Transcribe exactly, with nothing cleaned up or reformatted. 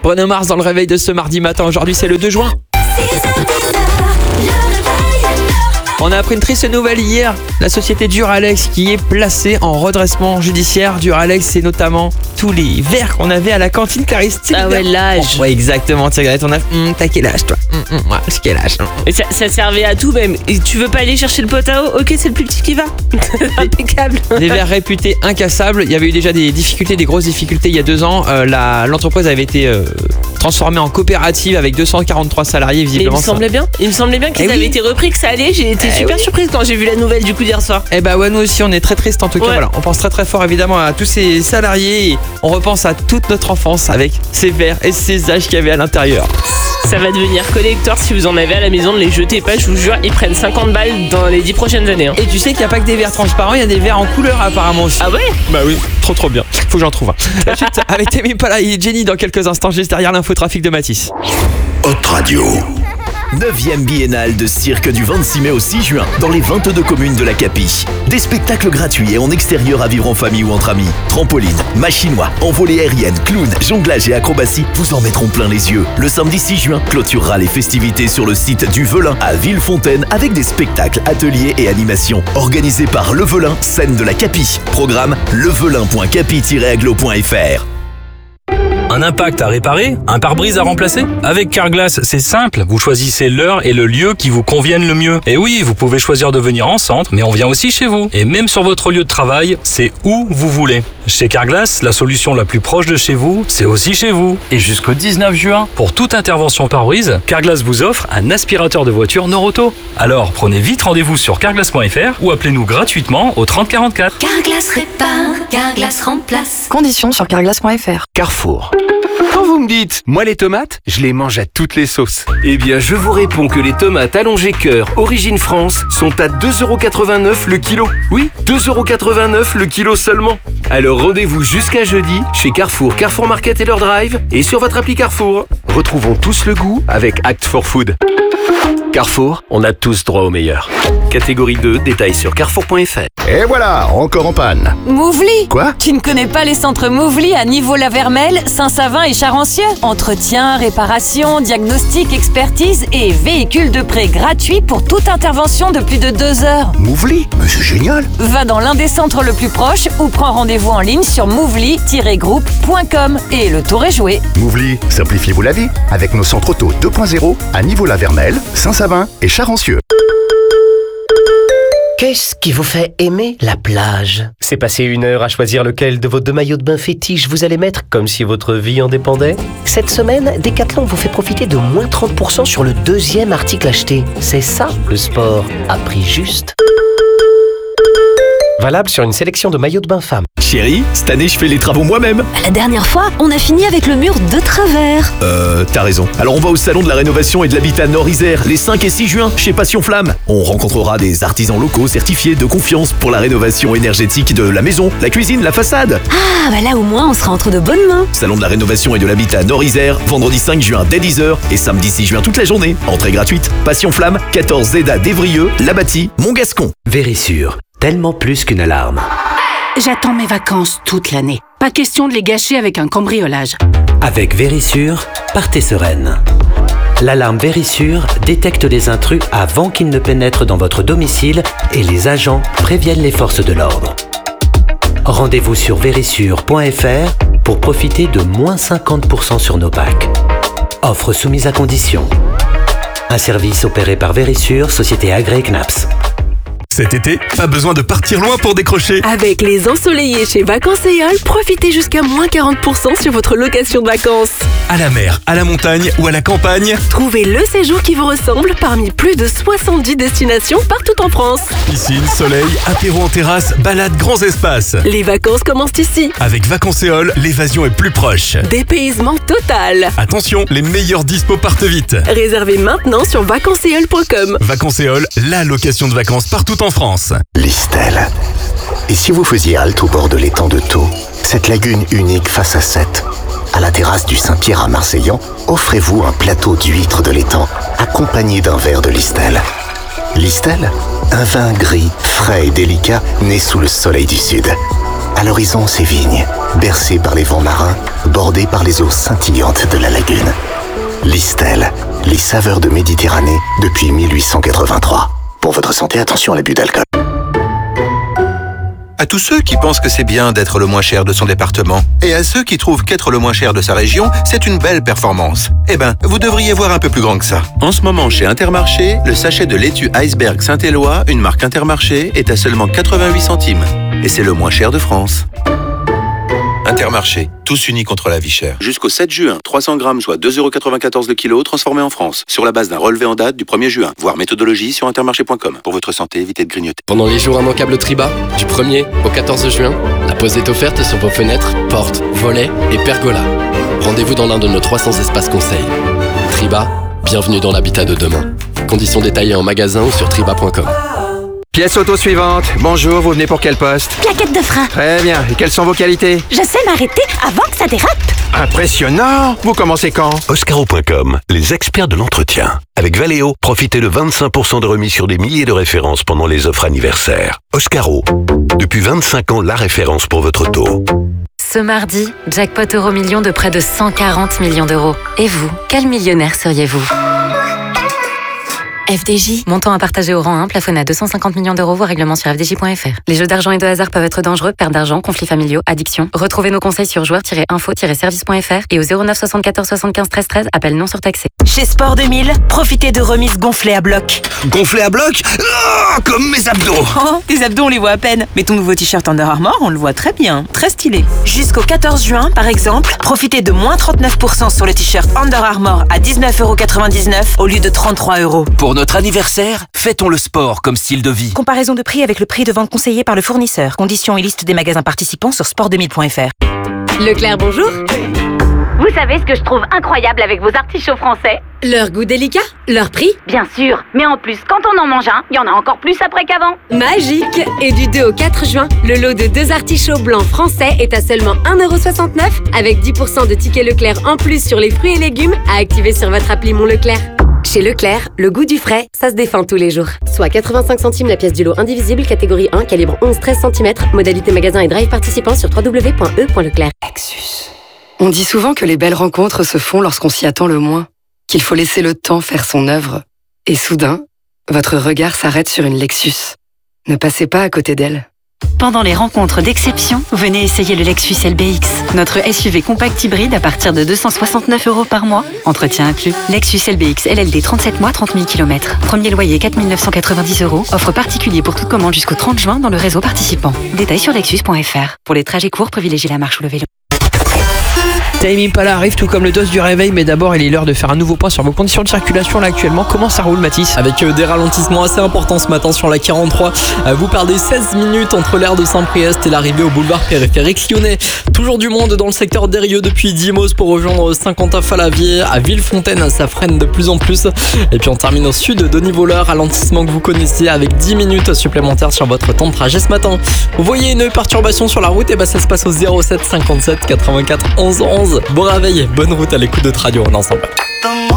Bruno Mars dans le réveil de ce mardi matin. Aujourd'hui, c'est le deux juin. On a appris une triste nouvelle hier. La société Duralex qui est placée en redressement judiciaire. Duralex, c'est notamment tous les verres qu'on avait à la cantine Clarisse. Ah ouais, l'âge. Oh, ouais, exactement. Thierry, on a. Hum, t'as quel âge, toi hum, hum, ouais, c'est quel âge Et ça, ça servait à tout même. Et tu veux pas aller chercher le pot à eau? Ok, c'est le plus petit qui va. Impeccable. Des verres réputés incassables. Il y avait eu déjà des difficultés, des grosses difficultés il y a deux ans. Euh, la, l'entreprise avait été euh, transformée en coopérative avec deux cent quarante-trois salariés. Visiblement, Mais il me semblait bien. Il me semblait bien qu'ils eh avaient oui. été repris, que ça allait. J'ai été Eh super oui. surprise quand j'ai vu la nouvelle du coup d'hier soir. Eh bah ouais, nous aussi on est très triste en tout cas. Ouais. Voilà, on pense très très fort évidemment à tous ces salariés et on repense à toute notre enfance avec ces verres et ces âges qu'il y avait à l'intérieur. Ça va devenir collector si vous en avez à la maison, ne les jetez pas, je vous jure, ils prennent cinquante balles dans les dix prochaines années. Hein. Et tu sais qu'il n'y a pas que des verres transparents, il y a des verres en couleur apparemment aussi. Ah ouais? Bah oui, trop trop bien. Faut que j'en trouve un. Ensuite, avec Temi Pala et Jenny dans quelques instants, juste derrière l'infotrafic de Mathis. Hot Radio. neuvième biennale de cirque du vingt-six mai au six juin dans les vingt-deux communes de la Capie. Des spectacles gratuits et en extérieur à vivre en famille ou entre amis. Trampoline, machinois, envolée aérienne, clown, jonglage et acrobatie vous en mettront plein les yeux. Le samedi six juin clôturera les festivités sur le site du Velin à Villefontaine avec des spectacles, ateliers et animations. Organisés par Le Velin, scène de la Capie. Programme levelin point capi tiret aglo point f r. Un impact à réparer? Un pare-brise à remplacer? Avec Carglass, c'est simple. Vous choisissez l'heure et le lieu qui vous conviennent le mieux. Et oui, vous pouvez choisir de venir en centre, mais on vient aussi chez vous. Et même sur votre lieu de travail, c'est où vous voulez. Chez Carglass, la solution la plus proche de chez vous, c'est aussi chez vous. Et jusqu'au dix-neuf juin, pour toute intervention pare-brise, Carglass vous offre un aspirateur de voiture Noroto. Alors, prenez vite rendez-vous sur carglass point f r ou appelez-nous gratuitement au trente quarante-quatre. Carglass répare, Carglass remplace. Conditions sur carglass point f r. Carrefour. Quand vous me dites, moi les tomates, je les mange à toutes les sauces. Eh bien, je vous réponds que les tomates allongées cœur Origine France sont à deux euros quatre-vingt-neuf le kilo. Oui, deux euros quatre-vingt-neuf le kilo seulement. Alors rendez-vous jusqu'à jeudi chez Carrefour, Carrefour Market et leur drive et sur votre appli Carrefour. Retrouvons tous le goût avec Act for Food. Carrefour, on a tous droit au meilleur. Catégorie deux, détails sur carrefour point f r. Et voilà, encore en panne. Mouvly. Quoi? Tu ne connais pas les centres Mouvly à Niveau-la-Vermelle, Saint-Savin et Charancieux? Entretien, réparation, diagnostic, expertise et véhicules de prêt gratuits pour toute intervention de plus de deux heures. Mouvly? Mais c'est génial. Va dans l'un des centres le plus proche ou prends rendez-vous en ligne sur mouvly tiret groupe point com et le tour est joué. Mouvly, simplifiez-vous la vie avec nos centres auto deux point zéro à Niveau-la-Vermelle, Saint-Savin et Charancieux. Qu'est-ce qui vous fait aimer la plage? C'est passer une heure à choisir lequel de vos deux maillots de bain fétiches vous allez mettre comme si votre vie en dépendait? Cette semaine, Decathlon vous fait profiter de moins trente pour cent sur le deuxième article acheté. C'est ça, le sport à prix juste. Valable sur une sélection de maillots de bain femmes. Chérie, cette année je fais les travaux moi-même. La dernière fois, on a fini avec le mur de travers. Euh, t'as raison. Alors on va au salon de la rénovation et de l'habitat Nord-Isère les cinq et six juin chez Passion Flamme. On rencontrera des artisans locaux certifiés de confiance pour la rénovation énergétique de la maison, la cuisine, la façade. Ah, bah là au moins on sera entre de bonnes mains. Salon de la rénovation et de l'habitat Nord-Isère, vendredi cinq juin dès dix heures et samedi six juin toute la journée. Entrée gratuite. Passion Flamme, quatorze Zéda d'Evrieux, Labati, Montgascon. Vérissure, tellement plus qu'une alarme. J'attends mes vacances toute l'année. Pas question de les gâcher avec un cambriolage. Avec Vérissure, partez sereine. L'alarme Vérissure détecte les intrus avant qu'ils ne pénètrent dans votre domicile et les agents préviennent les forces de l'ordre. Rendez-vous sur vérissure point f r pour profiter de moins cinquante pour cent sur nos packs. Offre soumise à condition. Un service opéré par Vérissure, société agréée C N A P S. Cet été, pas besoin de partir loin pour décrocher. Avec les ensoleillés chez Vacances et All, profitez jusqu'à moins quarante pour cent sur votre location de vacances. À la mer, à la montagne ou à la campagne, trouvez le séjour qui vous ressemble parmi plus de soixante-dix destinations partout en France. Piscine, soleil, apéro en terrasse, balade, grands espaces. Les vacances commencent ici. Avec Vacances et All, l'évasion est plus proche. Dépaysement total. Attention, les meilleurs dispos partent vite. Réservez maintenant sur vacances et all point com. Vacances et All, la location de vacances partout en France. Listel. Et si vous faisiez halte au bord de l'étang de Thau, cette lagune unique face à Sète, à la terrasse du Saint-Pierre à Marseillan, offrez-vous un plateau d'huîtres de l'étang, accompagné d'un verre de Listel. Listel, un vin gris, frais et délicat, né sous le soleil du Sud. À l'horizon, ces vignes, bercées par les vents marins, bordées par les eaux scintillantes de la lagune. Listel, les saveurs de Méditerranée depuis mille huit cent quatre-vingt-trois. Pour votre santé, attention à l'abus d'alcool. À tous ceux qui pensent que c'est bien d'être le moins cher de son département, et à ceux qui trouvent qu'être le moins cher de sa région, c'est une belle performance. Eh ben, vous devriez voir un peu plus grand que ça. En ce moment, chez Intermarché, le sachet de laitue Iceberg Saint-Éloi, une marque Intermarché, est à seulement quatre-vingt-huit centimes. Et c'est le moins cher de France. Intermarché, tous unis contre la vie chère. Jusqu'au sept juin, trois cents grammes, soit deux euros quatre-vingt-quatorze le kilo, transformés en France. Sur la base d'un relevé en date du premier juin. Voir méthodologie sur intermarché point com. Pour votre santé, évitez de grignoter. Pendant les jours immanquables Triba, du premier au quatorze juin, la pose est offerte sur vos fenêtres, portes, volets et pergolas. Rendez-vous dans l'un de nos trois cents espaces conseils. Triba, bienvenue dans l'habitat de demain. Conditions détaillées en magasin ou sur triba point com. Pièce auto suivante. Bonjour, vous venez pour quel poste? Plaquette de frein. Très bien. Et quelles sont vos qualités? Je sais m'arrêter avant que ça dérape. Impressionnant. Vous commencez quand? Oscaro point com, les experts de l'entretien. Avec Valeo, profitez de vingt-cinq pour cent de remise sur des milliers de références pendant les offres anniversaires. Oscaro, depuis vingt-cinq ans, la référence pour votre auto. Ce mardi, jackpot euro million de près de cent quarante millions d'euros. Et vous, quel millionnaire seriez-vous? F D J. Montant à partager au rang un, plafonné à deux cent cinquante millions d'euros, voire règlement sur f d j point f r. Les jeux d'argent et de hasard peuvent être dangereux, perte d'argent, conflits familiaux, addiction. Retrouvez nos conseils sur joueurs tiret info tiret service point f r et au zéro neuf soixante-quatorze soixante-quinze treize treize, appel non surtaxé. Chez Sport deux mille, profitez de remises gonflées à bloc. Gonflé à bloc? Oh, comme mes abdos. Oh, tes abdos on les voit à peine. Mais ton nouveau t-shirt Under Armour, on le voit très bien. Très stylé. Jusqu'au quatorze juin, par exemple, profitez de moins trente-neuf pour cent sur le t-shirt Under Armour à dix-neuf euros quatre-vingt-dix-neuf au lieu de trente-trois euros. Pour notre anniversaire, fêtons le sport comme style de vie. Comparaison de prix avec le prix de vente conseillé par le fournisseur. Conditions et liste des magasins participants sur sport deux mille point f r. Leclerc, bonjour. Vous savez ce que je trouve incroyable avec vos artichauts français? Leur goût délicat, leur prix. Bien sûr, mais en plus, quand on en mange un, il y en a encore plus après qu'avant. Magique. Et du deux au quatre juin, le lot de deux artichauts blancs français est à seulement un euro soixante-neuf avec dix pour cent de tickets Leclerc en plus sur les fruits et légumes à activer sur votre appli Mon Leclerc. Chez Leclerc, le goût du frais, ça se défend tous les jours. Soit quatre-vingt-cinq centimes la pièce du lot indivisible, catégorie un, calibre onze treize centimètres, modalité magasin et drive participant sur w w w point e point leclerc. Lexus. On dit souvent que les belles rencontres se font lorsqu'on s'y attend le moins, qu'il faut laisser le temps faire son œuvre. Et soudain, votre regard s'arrête sur une Lexus. Ne passez pas à côté d'elle. Pendant les rencontres d'exception, venez essayer le Lexus L B X, notre S U V compact hybride à partir de deux cent soixante-neuf euros par mois. Entretien inclus. Lexus L B X L L D trente-sept mois, trente mille kilomètres. Premier loyer quatre mille neuf cent quatre-vingt-dix euros. Offre particulier pour toute commande jusqu'au trente juin dans le réseau participant. Détails sur lexus point f r. Pour les trajets courts, privilégiez la marche ou le vélo. Tame Impala arrive tout comme le dos du réveil, mais d'abord il est l'heure de faire un nouveau point sur vos conditions de circulation là actuellement. Comment ça roule, Mathis? Avec euh, des ralentissements assez importants ce matin sur la quarante-trois. Euh, vous perdez seize minutes entre l'aire de Saint-Priest et l'arrivée au boulevard périphérique lyonnais. Toujours du monde dans le secteur d'Eyrieux depuis Dimos pour rejoindre Saint-Quentin-Falavier. À Villefontaine, ça freine de plus en plus. Et puis on termine au sud de Denis-Voleur, ralentissement que vous connaissez avec dix minutes supplémentaires sur votre temps de trajet ce matin. Vous voyez une perturbation sur la route, et bah ça se passe au zéro sept cinquante-sept quatre-vingt-quatre onze onze. Bon réveil, bonne route à l'écoute de Radio en ensemble.